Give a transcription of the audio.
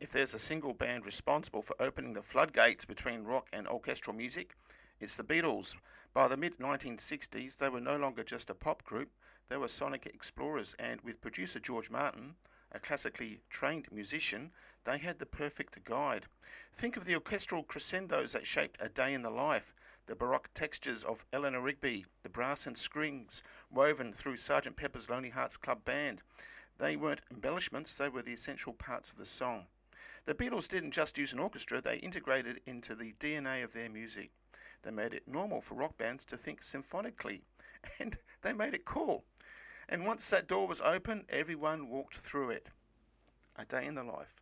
If there's a single band responsible for opening the floodgates between rock and orchestral music, it's the Beatles. By the mid 1960s, they were no longer just a pop group, they were sonic explorers, and with producer George Martin, a classically trained musician, they had the perfect guide. Think of the orchestral crescendos that shaped A Day in the Life, the baroque textures of Eleanor Rigby, the brass and strings woven through Sgt. Pepper's Lonely Hearts Club Band. They weren't embellishments, they were the essential parts of the song. The Beatles didn't just use an orchestra, they integrated it into the DNA of their music. They made it normal for rock bands to think symphonically, and they made it cool. And once that door was open, everyone walked through it. A Day in the Life.